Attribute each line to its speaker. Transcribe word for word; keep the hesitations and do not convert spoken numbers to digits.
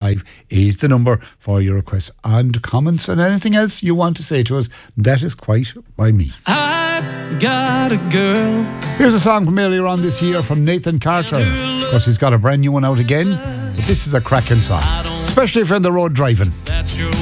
Speaker 1: five is the number for your requests and comments and anything else you want to say to us. That is quite by me.
Speaker 2: I got a girl.
Speaker 1: Here's a song from earlier on this year from Nathan Carter. Of course, he's got a brand new one out again. But this is a cracking song, especially if you're on the road driving.
Speaker 2: That's your